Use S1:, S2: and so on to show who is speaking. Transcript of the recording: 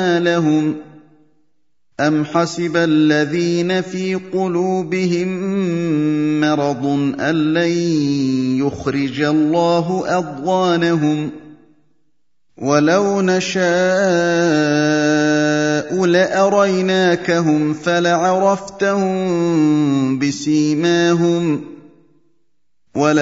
S1: لهم أَمْ حَسِبَ الَّذِينَ فِي قُلُوبِهِم مَّرَضٌ أَن لَّن يُخْرِجَ اللَّهُ أَضْغَانَهُمْ ۚ وَلَوْ نَشَاءُ لَأَرَيْنَاكَهُمْ فَلَعَرَفْتَهُم بِسِيمَاهُمْ